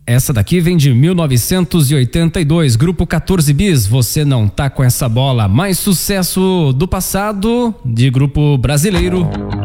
Essa daqui vem de 1982, grupo 14 Bis, Você Não Tá Com Essa Bola. Mais sucesso do passado, de grupo brasileiro.